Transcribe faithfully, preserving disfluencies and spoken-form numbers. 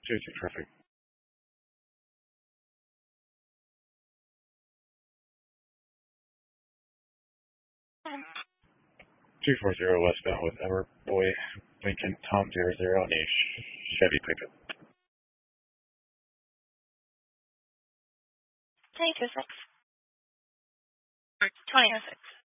two two traffic. two four zero westbound with Everboy Lincoln Tom zero zero on a Chevy pickup. twenty-two six. twenty-two six.